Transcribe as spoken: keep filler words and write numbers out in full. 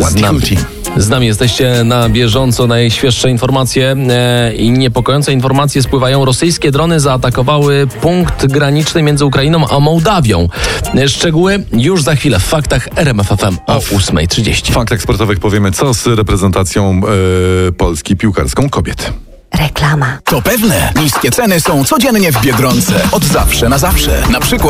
Z nami, z nami jesteście na bieżąco. Najświeższe informacje e, i niepokojące informacje spływają. Rosyjskie drony zaatakowały punkt graniczny między Ukrainą a Mołdawią. E, szczegóły już za chwilę w faktach R M F F M o ósma trzydzieści. W faktach sportowych powiemy, co z reprezentacją e, Polski piłkarską kobiet. Reklama. To pewne, niskie ceny są codziennie w Biedronce. Od zawsze na zawsze. Na przykład